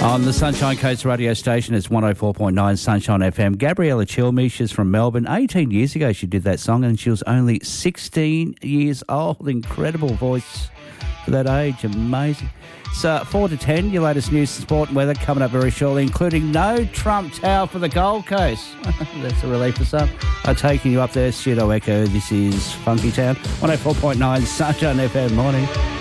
On the Sunshine Coast radio station, it's 104.9 Sunshine FM. Gabriella Chilmish is from Melbourne. 18 years ago she did that song and she was only 16 years old. Incredible voice for that age. Amazing. So 4 to 10, your latest news, sport and weather coming up very shortly, including no Trump Tower for the Gold Coast. That's a relief for some. I'm taking you up there, Pseudo Echo. This is Funky Town, 104.9 Sunshine FM. Morning.